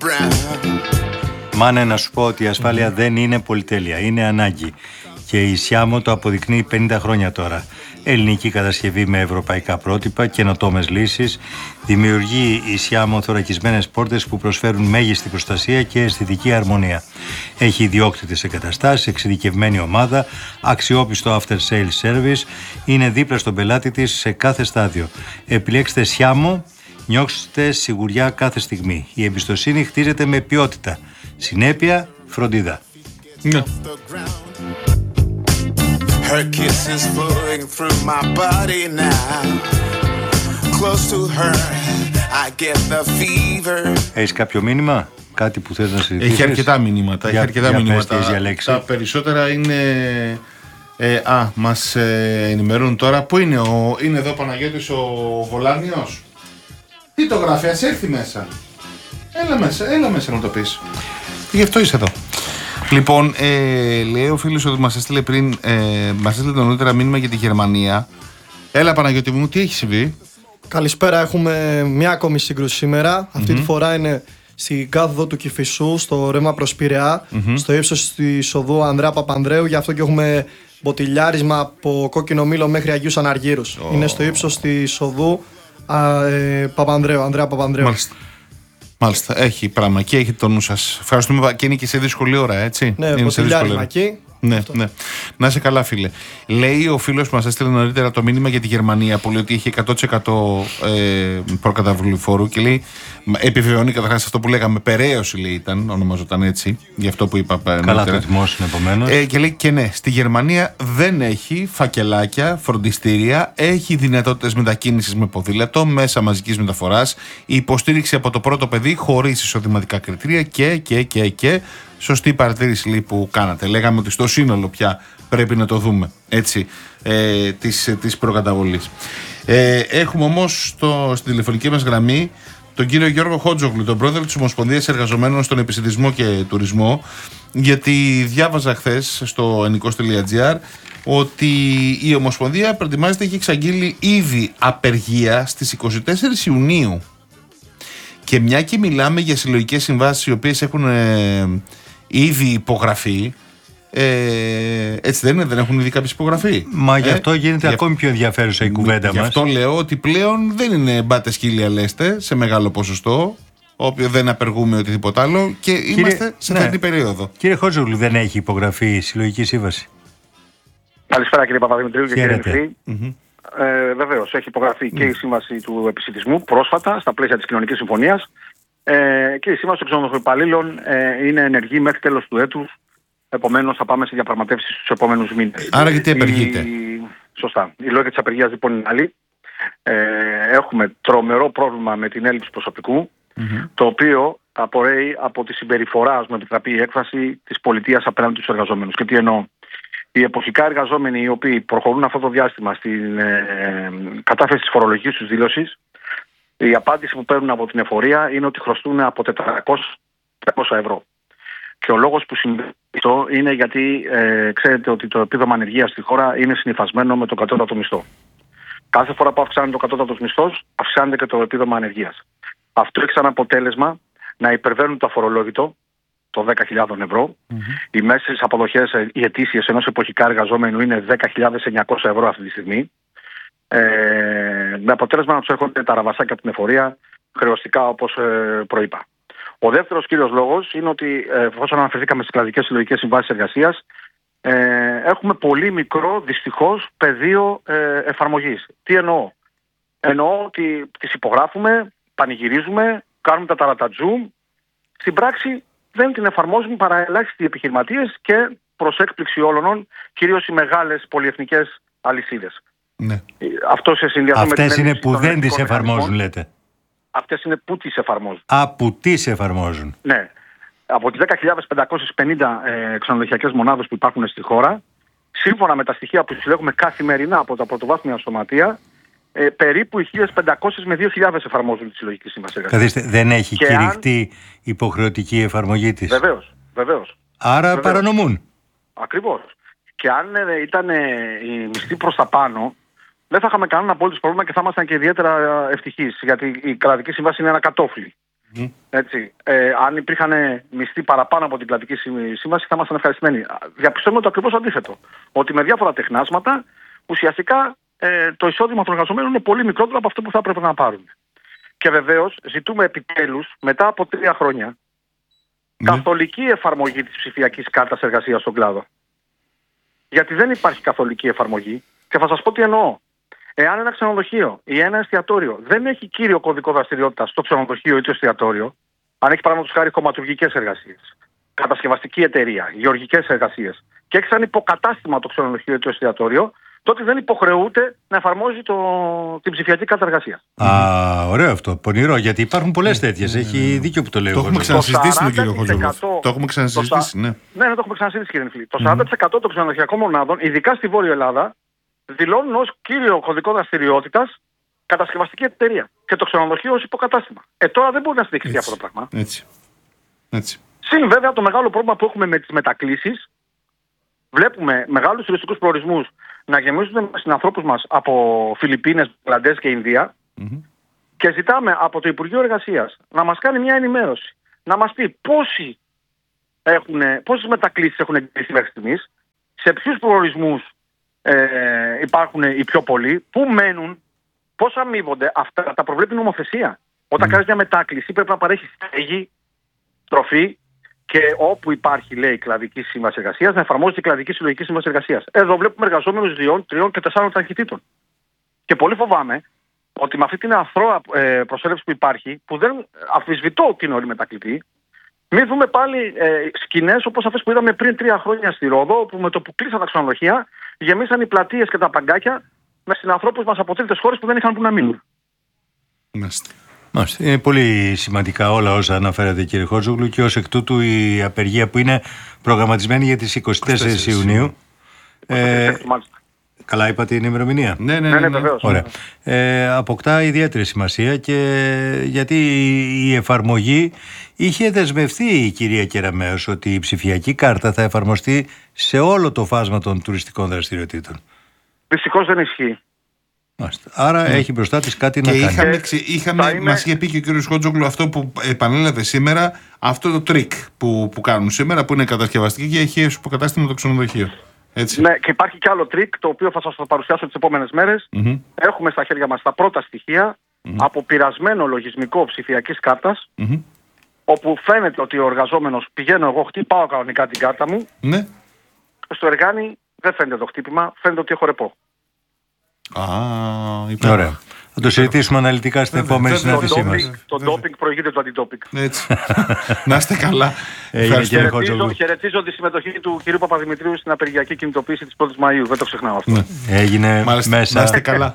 Μάνε, να σου πω ότι η ασφάλεια δεν είναι πολυτέλεια, είναι ανάγκη. Και η Σιάμο το αποδεικνύει 50 χρόνια τώρα. Ελληνική κατασκευή με ευρωπαϊκά πρότυπα, καινοτόμες λύσεις. Δημιουργεί η Σιάμο θωρακισμένες πόρτες που προσφέρουν μέγιστη προστασία και αισθητική αρμονία. Έχει ιδιόκτητες εγκαταστάσεις, εξειδικευμένη ομάδα, αξιόπιστο after sales service. Είναι δίπλα στον πελάτη της σε κάθε στάδιο. Επιλέξτε Σιάμο, νιώξτε σιγουριά κάθε στιγμή. Η εμπιστοσύνη χτίζεται με ποιότητα. Συνέπεια, φροντίδα. Ναι. Her kisses flowing through my body now. Close to her, I get the fever. Έχεις κάποιο μήνυμα, κάτι που θες να συζητήσεις? Έχει αρκετά μηνύματα. Τα περισσότερα είναι. Μας ενημερώνουν τώρα. Πού είναι είναι εδώ Παναγιώτης ο Βολάνιος? Τι το γράφει, ας έρθει μέσα. Έλα μέσα να το πεις. Γι' αυτό είσαι εδώ. Λοιπόν, λέει ο φίλος ότι μας έστειλε πριν, μας έστειλε νωρίτερα μήνυμα για τη Γερμανία. Έλα Παναγιώτη μου, τι έχει συμβεί? Καλησπέρα, έχουμε μια ακόμη σύγκρουση σήμερα. Αυτή τη φορά είναι στην κάθοδο του Κηφισού, στο ρεύμα προς Πειραιά, στο ύψος της οδού Ανδρέα Παπανδρέου. Γι' αυτό και έχουμε μποτιλιάρισμα από Κόκκινο Μήλο μέχρι Αγίους Αναργύρους. Είναι στο ύψος της οδού Ανδρέα Παπανδρέου. Μάλιστα, έχει πράγμα και έχει το νου σας. Ευχαριστούμε και είναι και σε δύσκολη ώρα, έτσι. Ναι, μποτιλιάρισμα εκεί. Ναι. Να είσαι καλά, φίλε. Λέει ο φίλος που μας έστειλε νωρίτερα το μήνυμα για τη Γερμανία που λέει ότι είχε 100% προκαταβολή φόρου και λέει, επιβεβαιώνει καταρχάς αυτό που λέγαμε, Περαίωση λέει ήταν, ονομαζόταν έτσι, γι' αυτό που είπα νωρίτερα. Καλά το τιμώσουν επομένως. Και λέει και ναι, στη Γερμανία δεν έχει φακελάκια, φροντιστήρια, έχει δυνατότητες μετακίνησης με ποδήλατο, μέσα μαζικής μεταφοράς, υποστήριξη από το πρώτο παιδί χωρίς εισοδηματικά κριτήρια και. Σωστή παρατήρηση λέει, που κάνατε. Λέγαμε ότι στο σύνολο πια πρέπει να το δούμε έτσι, της προκαταβολής. Έχουμε όμως στην τηλεφωνική μας γραμμή τον κύριο Γιώργο Χότζογλου, τον πρόεδρο της Ομοσπονδίας Εργαζομένων στον Επισιτισμό και Τουρισμό, γιατί διάβαζα χθες στο ενικός.gr ότι η Ομοσπονδία προετοιμάζεται, έχει εξαγγείλει ήδη απεργία στις 24 Ιουνίου. Και μια και μιλάμε για συλλογικές συμβάσεις οι οποίες έχουν ήδη υπογραφεί, έτσι δεν είναι, δεν έχουν ήδη κάποιες υπογραφεί? Μα γι' αυτό γίνεται ακόμη πιο ενδιαφέρουσα η κουβέντα μας. Γι' αυτό λέω ότι πλέον δεν είναι μπάτε σκύλια λέστε σε μεγάλο ποσοστό, όποιο δεν απεργούμε οτιδήποτε άλλο και είμαστε σε αυτή την περίοδο. Κύριε Χότζογλου, δεν έχει υπογραφεί η συλλογική σύμβαση? Καλησπέρα κύριε Παπαδημητρίου και κύριε Νηφή. Βεβαίως, έχει υπογραφεί και η σύμβαση του επισιτισμού πρόσφατα στα πλαίσια της κοινωνικής συμφωνίας και η σύμβαση των ξενοδοχοϊπαλλήλων είναι ενεργή μέχρι τέλος του έτους. Επομένως, θα πάμε σε διαπραγματεύσεις στους επόμενους μήνες. Άρα, γιατί απεργείτε? Σωστά. Η λόγια της απεργίας λοιπόν είναι άλλη. Έχουμε τρομερό πρόβλημα με την έλλειψη προσωπικού, το οποίο απορρέει από τη συμπεριφορά, ας μου επιτραπεί η έκφραση, της πολιτείας απέναντι στους εργαζόμενους. Και τι εννοώ? Οι εποχικά εργαζόμενοι οι οποίοι προχωρούν αυτό το διάστημα στην κατάθεση της φορολογικής τους δήλωσης, η απάντηση που παίρνουν από την εφορία είναι ότι χρωστούν από 400 ευρώ. Και ο λόγος που συμβαίνει αυτό είναι γιατί ξέρετε ότι το επίδομα ανεργίας στη χώρα είναι συνυφασμένο με τον κατώτατο μισθό. Κάθε φορά που αυξάνεται ο κατώτατος μισθός, αυξάνεται και το επίδομα ανεργίας. Αυτό έχει σαν αποτέλεσμα να υπερβαίνουν το αφορολόγητο, το 10.000 ευρώ. Οι μέσες αποδοχές, οι ετήσιες ενός εποχικά εργαζόμενου είναι 10.900 ευρώ αυτή τη στιγμή. Με αποτέλεσμα να τους έρχονται τα ραβασάκια από την εφορία χρεωστικά όπως προείπα. Ο δεύτερος κύριος λόγος είναι ότι εφόσον αναφερθήκαμε στις κλαδικές συλλογικές συμβάσεις εργασίας, έχουμε πολύ μικρό δυστυχώς πεδίο εφαρμογής. Τι εννοώ? Εννοώ ότι τις υπογράφουμε, πανηγυρίζουμε, κάνουμε τα ταρατατζούμ. Στην πράξη δεν την εφαρμόζουν παρά ελάχιστοι επιχειρηματίες και προς έκπληξη όλων, κυρίως οι μεγάλες πολυεθνικές αλυσίδες. Ναι. Αυτό σε συνδυασμό με αυτές είναι που δεν τις εφαρμόζουν, λέτε? Αυτές είναι που τις εφαρμόζουν. Που τις εφαρμόζουν. Ναι. Από τις 10.550 ξενοδοχειακές μονάδες που υπάρχουν στη χώρα, σύμφωνα με τα στοιχεία που συλλέγουμε καθημερινά από τα πρωτοβάθμια σωματεία, περίπου οι 1.500 με 2.000 εφαρμόζουν τη συλλογική σύμβαση εργασίας. Καθίστε, δεν έχει κηρυχτεί υποχρεωτική εφαρμογή της? Βεβαίως. Άρα παρανομούν. Ακριβώς. Και αν ήταν η μισθή προς τα πάνω, δεν θα είχαμε κανένα απόλυτο πρόβλημα και θα ήμασταν και ιδιαίτερα ευτυχείς. Γιατί η κρατική σύμβαση είναι ένα κατόφλι. Έτσι. Αν υπήρχαν μισθοί παραπάνω από την κλαδική σύμβαση, θα ήμασταν ευχαριστημένοι. Διαπιστώνουμε το ακριβώς αντίθετο. Ότι με διάφορα τεχνάσματα ουσιαστικά το εισόδημα των εργαζομένων είναι πολύ μικρότερο από αυτό που θα έπρεπε να πάρουν. Και βεβαίως ζητούμε επιτέλους μετά από 3 χρόνια καθολική εφαρμογή της ψηφιακής κάρτας εργασίας στον κλάδο. Γιατί δεν υπάρχει καθολική εφαρμογή και θα σας πω τι εννοώ. Εάν ένα ξενοδοχείο ή ένα εστιατόριο δεν έχει κύριο κωδικό δραστηριότητας στο ξενοδοχείο ή το εστιατόριο, αν έχει παραδείγματος χάρη κομματουργικές εργασίες, κατασκευαστική εταιρεία, γεωργικές εργασίες και έχει σαν υποκατάστημα το ξενοδοχείο ή το εστιατόριο, τότε δεν υποχρεούται να εφαρμόζει την ψηφιακή κάρτα εργασίας. Ωραίο αυτό. Πονηρό, γιατί υπάρχουν πολλές τέτοιες. Έχει δίκιο που το λέει. Το έχουμε ξανασυζητήσει με τον κύριο Χοντζόγλου. Το έχουμε ξανασυζητήσει, ναι. Ναι, το έχουμε ξανασυζητήσει, κύριε Νιφλή. Το 40% των ξενοδοχειακών μονάδων, ειδικά στη Βόρεια Ελλάδα, δηλώνουν ως κύριο κωδικό δραστηριότητας κατασκευαστική εταιρεία και το ξενοδοχείο ως υποκατάστημα. Τώρα δεν μπορεί να συνεχιστεί αυτό το πράγμα. Έτσι. Συν βέβαια το μεγάλο πρόβλημα που έχουμε με τις μετακλήσεις. Βλέπουμε μεγάλους τουριστικούς προορισμούς να γεμίζουν με συνανθρώπους μας από Φιλιππίνες, Μπαγκλαντές και Ινδία και ζητάμε από το Υπουργείο Εργασίας να μας κάνει μια ενημέρωση. Να μας πει πόσες μετακλήσεις έχουν εγκριθεί μέχρι στιγμής, σε ποιους προορισμούς υπάρχουν οι πιο πολλοί, πού μένουν, πώς αμείβονται. Αυτά τα προβλέπει η νομοθεσία. Όταν κάνεις μια μετάκληση πρέπει να παρέχεις στέγη, τροφή και όπου υπάρχει, λέει, κλαδική σύμβαση εργασίας, να εφαρμόζεται η κλαδική συλλογική σύμβαση εργασίας. Εδώ βλέπουμε εργαζόμενους 2, 3 και 4 ταχυτήτων. Και πολύ φοβάμαι ότι με αυτή την αθρώα προσέλευση που υπάρχει, που δεν αμφισβητώ ότι είναι όλοι μετακλητοί, μην δούμε πάλι σκηνές όπως αυτές που είδαμε πριν 3 χρόνια στη Ρόδο, όπου με το που κλείσαν τα ξενοδοχεία, γεμίσαν οι πλατείες και τα παγκάκια με συνανθρώπους μας από τρίτες χώρες που δεν είχαν που να μείνουν. Είναι πολύ σημαντικά όλα όσα αναφέρατε, κύριε Χοντζόγλου, και ως εκ τούτου η απεργία που είναι προγραμματισμένη για τις 24 Ιουνίου. Καλά είπα την ημερομηνία. Ναι, βεβαίως. Ωραία. Αποκτά ιδιαίτερη σημασία γιατί η εφαρμογή είχε δεσμευτεί η κυρία Κεραμέως ότι η ψηφιακή κάρτα θα εφαρμοστεί σε όλο το φάσμα των τουριστικών δραστηριοτήτων. Δυστυχώς δεν ισχύει. Άρα έχει μπροστά της κάτι να κάνει. Μας είχε πει και ο κύριος Χοντζόγλου αυτό που επανέλαβε σήμερα, αυτό το τρίκ που κάνουν σήμερα, που είναι κατασκευαστική και έχει υποκατάστημα το ξενοδοχείο. Έτσι. Ναι, και υπάρχει και άλλο τρίκ το οποίο θα σας το παρουσιάσω τις επόμενες μέρες. Έχουμε στα χέρια μας τα πρώτα στοιχεία από πειρασμένο λογισμικό ψηφιακής κάρτας, όπου φαίνεται ότι ο εργαζόμενος πηγαίνω εγώ, χτυπάω κανονικά την κάρτα μου. Ναι. Στο εργάνι δεν φαίνεται το χτύπημα, φαίνεται ότι έχω ρεπό. Ωραία. Θα το συζητήσουμε αναλυτικά στην επόμενη συνάντησή μας. Το ντόπινγκ προηγείται του αντιντόπινγκ. Έτσι. Να είστε καλά. Χαιρετίζω τη συμμετοχή του κ. Παπαδημητρίου στην απεργιακή κινητοποίηση της 1ης Μαΐου. Δεν το ξεχνάω αυτό. Έγινε μέσα. Να είστε καλά.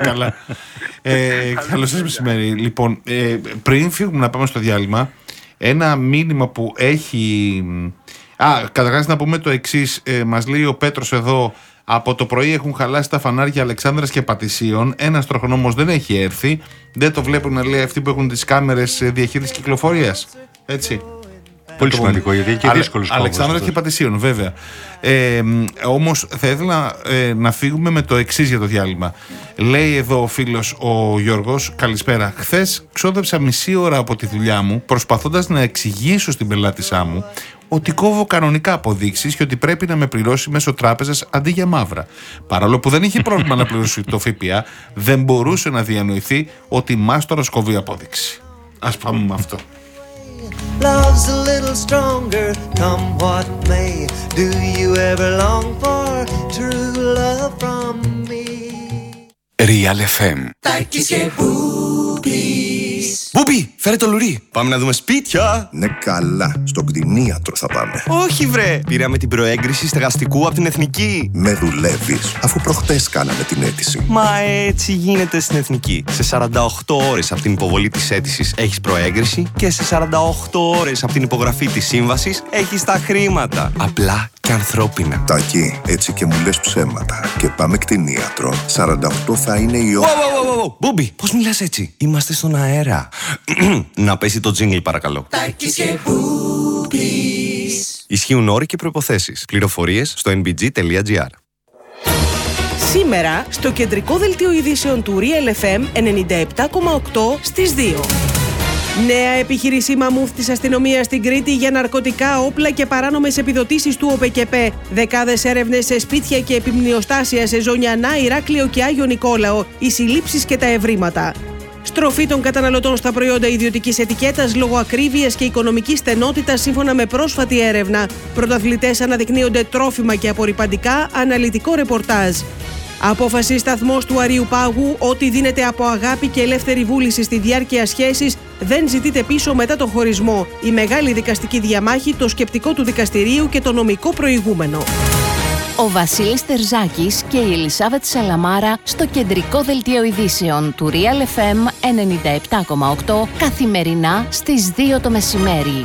Καλώς σας μεσημέρι. Λοιπόν, πριν φύγουμε να πάμε στο διάλειμμα, ένα μήνυμα που έχει... καταρχάς να πούμε το εξής. Μας λέει ο Πέτρος εδώ: από το πρωί έχουν χαλάσει τα φανάρια Αλεξάνδρας και Πατησίων. Ένας τροχονόμος δεν έχει έρθει. Δεν το βλέπουν, να λέει, αυτοί που έχουν τις κάμερες διαχείρισης κυκλοφορίας. Έτσι. Πολύ σημαντικό, γιατί είναι και δύσκολος κόμβος. Αλεξάνδρας και Πατησίων, βέβαια. Όμως θα ήθελα να φύγουμε με το εξής για το διάλειμμα. Λέει εδώ ο φίλος ο Γιώργος: καλησπέρα. Χθες ξόδεψα μισή ώρα από τη δουλειά μου προσπαθώντας να εξηγήσω στην πελάτησά μου ότι κόβω κανονικά αποδείξεις και ότι πρέπει να με πληρώσει μέσω τράπεζας αντί για μαύρα. Παρόλο που δεν είχε πρόβλημα να πληρώσει το ΦΠΑ, δεν μπορούσε να διανοηθεί ότι μάστορας κόβει απόδειξη. Ας πάμε με αυτό. Love's a little stronger, come what may. Do you ever long for true love from me? Real FM. Τάκης και Μπούπης. Μπούπη, φέρε το λουρί. Πάμε να δούμε σπίτια. Ναι, καλά. Στον κτηνίατρο θα πάμε. Όχι, βρε. Πήραμε την προέγκριση στεγαστικού από την Εθνική. Με δουλεύεις, αφού προχτές κάναμε την αίτηση. Μα έτσι γίνεται στην Εθνική. Σε 48 ώρες από την υποβολή της αίτησης έχεις προέγκριση και σε 48 ώρες από την υπογραφή της σύμβασης έχεις τα χρήματα. Απλά και ανθρώπινα. Τάκη, έτσι και μου λες ψέματα. Και πάμε κτηνίατρο. 48 θα είναι η ώρα. Μπούμπι, πώς μιλάς έτσι? Είμαστε στον αέρα. Να πέσει το τζίνγκλ, παρακαλώ. Τάκης και Μπούπης. Ισχύουν όροι και προϋποθέσεις. Πληροφορίες στο nbg.gr. Σήμερα, στο κεντρικό δελτίο ειδήσεων του Real FM 97,8 στις 2. Νέα επιχείρηση μαμούθ της αστυνομίας στην Κρήτη για ναρκωτικά, όπλα και παράνομες επιδοτήσεις του ΟΠΕΚΕΠΕ. Δεκάδες έρευνες σε σπίτια και επιμνιοστάσια σε Ζωνιανά, Ηράκλειο και Άγιο Νικόλαο. Οι συλλήψεις και τα ευρήματα. Στροφή των καταναλωτών στα προϊόντα ιδιωτικής ετικέτας λόγω ακρίβειας και οικονομικής στενότητας, σύμφωνα με πρόσφατη έρευνα. Πρωταθλητές αναδεικνύονται τρόφιμα και απορρυπαντικά, αναλυτικό ρεπορτάζ. Απόφαση σταθμός του Αρείου Πάγου: ό,τι δίνεται από αγάπη και ελεύθερη βούληση στη διάρκεια σχέσης δεν ζητείται πίσω μετά τον χωρισμό. Η μεγάλη δικαστική διαμάχη, το σκεπτικό του δικαστηρίου και το νομικό προηγούμενο. Ο Βασίλης Τερζάκης και η Ελισάβετ Σαλαμάρα στο κεντρικό δελτίο ειδήσεων του Real FM 97,8 καθημερινά στις 2 το μεσημέρι.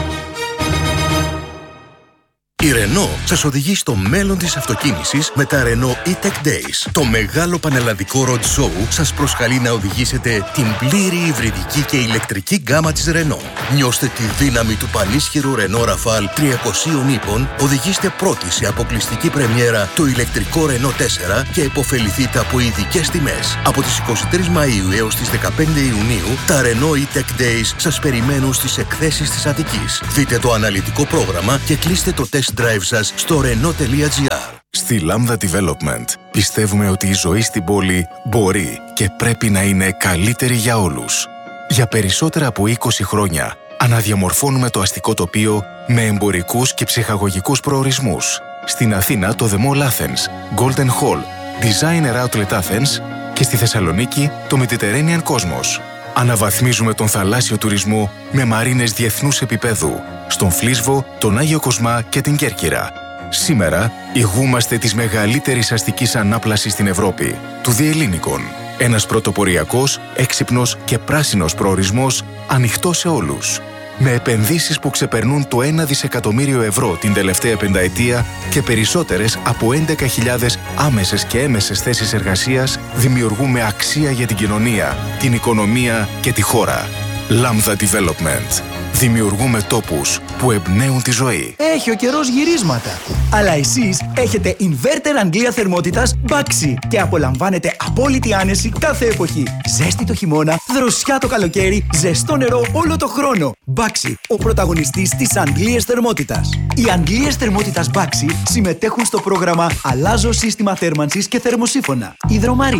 Η Renault σας οδηγεί στο μέλλον της αυτοκίνησης με τα Renault E-Tech Days. Το μεγάλο πανελλαδικό road show σας προσκαλεί να οδηγήσετε την πλήρη υβριδική και ηλεκτρική γκάμα της Renault. Νιώστε τη δύναμη του πανίσχυρου Renault Rafale 300 ύπων, οδηγήστε πρώτοι σε αποκλειστική πρεμιέρα το ηλεκτρικό Renault 4 και επωφεληθείτε από ειδικές τιμές. Από τις 23 Μαΐου έως τις 15 Ιουνίου, τα Renault E-Tech Days σας περιμένουν στις εκθέσεις της Αττικής. Δείτε το αναλυτικό πρόγραμμα και κλείστε το test drive σας στο Renault.gr. Στη Lambda Development πιστεύουμε ότι η ζωή στην πόλη μπορεί και πρέπει να είναι καλύτερη για όλους. Για περισσότερα από 20 χρόνια αναδιαμορφώνουμε το αστικό τοπίο με εμπορικούς και ψυχαγωγικούς προορισμούς. Στην Αθήνα το The Mall Athens, Golden Hall, Designer Outlet Athens και στη Θεσσαλονίκη το Mediterranean Cosmos. Αναβαθμίζουμε τον θαλάσσιο τουρισμό με μαρίνες διεθνούς επίπεδου στον Φλίσβο, τον Άγιο Κοσμά και την Κέρκυρα. Σήμερα ηγούμαστε της μεγαλύτερης αστικής ανάπλασης στην Ευρώπη, του Διελλήνικων. Ένας πρωτοποριακός, έξυπνος και πράσινος προορισμός ανοιχτός σε όλους. Με επενδύσεις που ξεπερνούν το 1 δισεκατομμύριο ευρώ την τελευταία πενταετία και περισσότερες από 11.000 άμεσες και έμεσες θέσεις εργασίας, δημιουργούμε αξία για την κοινωνία, την οικονομία και τη χώρα. Lambda Development. Δημιουργούμε τόπους που εμπνέουν τη ζωή. Έχει ο καιρός γυρίσματα. Αλλά εσείς έχετε inverter Αγγλία θερμότητας Baxi και απολαμβάνετε απόλυτη άνεση κάθε εποχή. Ζέστη το χειμώνα, δροσιά το καλοκαίρι, ζεστό νερό όλο το χρόνο. Baxi, ο πρωταγωνιστής της Αγγλίας θερμότητας. Οι Αγγλίες θερμότητας Baxi συμμετέχουν στο πρόγραμμα Αλλάζω σύστημα θέρμανσης και θερμοσύφωνα. Υδρομαρίν.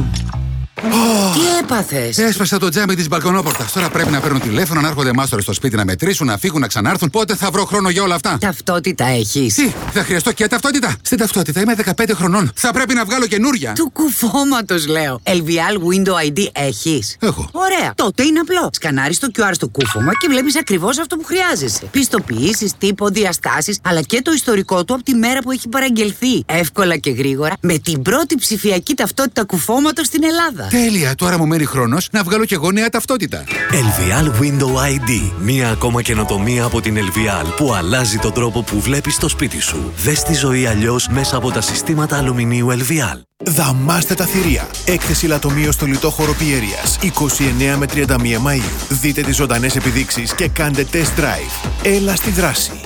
Τι έπαθες? Έσπασα το τζάμι της μπαλκονόπορτας. Τώρα πρέπει να παίρνουν τηλέφωνο, να έρχονται μάστορες στο σπίτι να μετρήσουν, να φύγουν, να ξανάρθουν. Πότε θα βρω χρόνο για όλα αυτά? Ταυτότητα έχεις? Τι, θα χρειαστώ και ταυτότητα? Στην ταυτότητα είμαι 15 χρονών. Θα πρέπει να βγάλω καινούρια. Του κουφώματος λέω. LVL Window ID έχεις? Έχω. Ωραία. Τότε είναι απλό. Σκανάρεις το QR στο κούφωμα και βλέπεις ακριβώς αυτό που χρειάζεσαι. Πιστοποιήσεις, τύπο, διαστάσεις, αλλά και το ιστορικό του από τη μέρα που έχει παραγγελθεί. Εύκολα και γρήγορα με την πρώτη ψηφιακή ταυτότητα κουφώματος στην Ελλάδα. Τέλεια, τώρα μου μένει χρόνος να βγάλω κι εγώ νέα ταυτότητα. LVL Window ID. Μία ακόμα καινοτομία από την LVL που αλλάζει τον τρόπο που βλέπεις το σπίτι σου. Δες τη ζωή αλλιώς μέσα από τα συστήματα αλουμινίου LVL. Δαμάστε τα θηρία. Έκθεση λατομείο στο λιτόχωρο Πιέρειας. 29 με 31 Μαΐου. Δείτε τις ζωντανές επιδείξεις και κάντε test drive. Έλα στη δράση.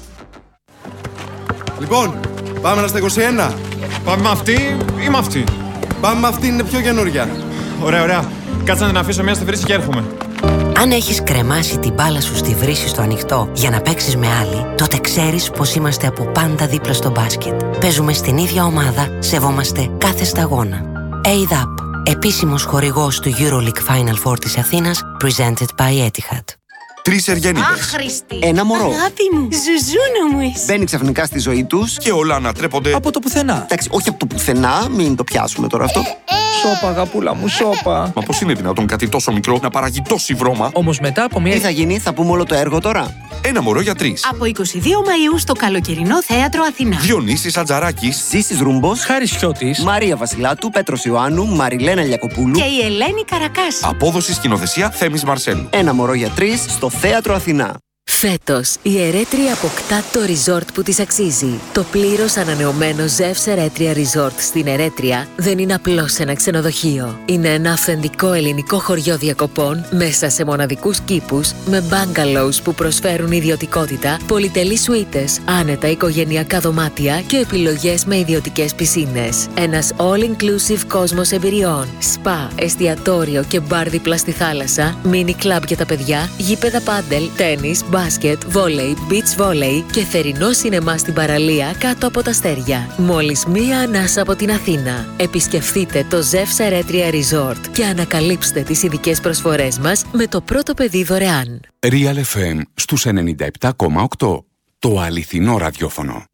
Λοιπόν, πάμε στα 21. Πάμε με αυτή ή με αυτή? Πάμε με αυτή, είναι πιο καινούρια. Ωραία, ωραία. Κάτσε να την αφήσω μια στη βρύση και έρχομαι. Αν έχεις κρεμάσει την μπάλα σου στη βρύση στο ανοιχτό για να παίξεις με άλλη, τότε ξέρεις πως είμαστε από πάντα δίπλα στο μπάσκετ. Παίζουμε στην ίδια ομάδα, σεβόμαστε κάθε σταγόνα. ADAP, επίσημος χορηγός του EuroLeague Final Four της Αθήνας, presented by Etihad. 3 Εργένιδες. Άχρηστη. Ένα μωρό. Αγάπη μου, ζουζούνα μου εσύ. Μπαίνει ξαφνικά στη ζωή τους Και όλα ανατρέπονται από το πουθενά. Εντάξει, όχι από το πουθενά, μην το πιάσουμε τώρα αυτό. Σώπα, αγαπούλα μου, σώπα. Μα πώς είναι δυνατόν κάτι τόσο μικρό να παράγει τόση βρώμα? Όμως μετά από μια... Τι θα γίνει, θα πούμε όλο το έργο τώρα? Ένα μωρό για 3. Από 22 Μαΐου στο καλοκαιρινό θέατρο Αθηνά. Διονύσης Ατζαράκης, Ζήσης Ρούμπος, Χάρης Χιώτης, Μαρία Βασιλάτου, Πέτρος Ιωάννου, Μαριλένα Λιακοπούλου και η Ελένη Καρακάση. Απόδοση σκηνοθεσία Θέμης Μαρσέλου. Ένα μωρό για 3 στο θέατρο Αθηνά. Φέτος, η Ερέτρια αποκτά το resort που της αξίζει. Το πλήρως ανανεωμένο Ζεύς Ερέτρια Resort στην Ερέτρια δεν είναι απλώς ένα ξενοδοχείο. Είναι ένα αυθεντικό ελληνικό χωριό διακοπών μέσα σε μοναδικούς κήπους με bungalows που προσφέρουν ιδιωτικότητα, πολυτελείς σουίτες, άνετα οικογενειακά δωμάτια και επιλογές με ιδιωτικές πισίνες. Ένας all-inclusive κόσμος εμπειριών. Σπα, εστιατόριο και μπαρ δίπλα στη θάλασσα, mini club για τα παιδιά, γήπεδα πάντελ, τένις, μπάσκετ, βόλεϊ, beach volley και θερινό σινεμά στην παραλία κάτω από τα αστέρια. Μόλις μία ανάσα από την Αθήνα. Επισκεφτείτε το Ζεύς Ερέτρια Resort και ανακαλύψτε τις ειδικές προσφορές μας με το πρώτο παιδί δωρεάν. Real FM στους 97,8. Το αληθινό ραδιόφωνο.